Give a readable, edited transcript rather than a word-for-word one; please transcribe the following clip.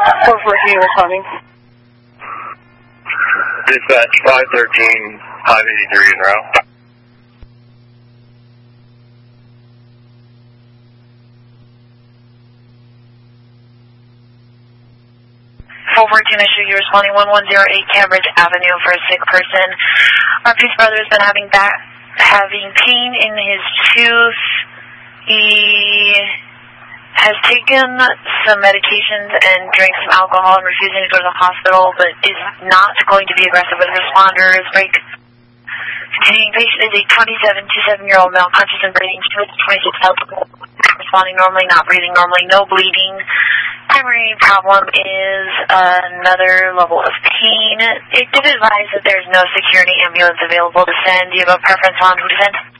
414 responding. Dispatch 513, 583 en route. 414, issue you responding 1108 Cambridge Avenue for a sick person. Our Peace brother has been having pain in his tooth. He has taken some medications and drank some alcohol and refusing to go to the hospital, but is not going to be aggressive with responders. Break. Continuing patient is a 27-year-old male, conscious and breathing. She was 26 health. Responding normally, not breathing normally, no bleeding. Primary problem is another level of pain. It did advise that there's no security ambulance available to send. Do you have a preference on who to send?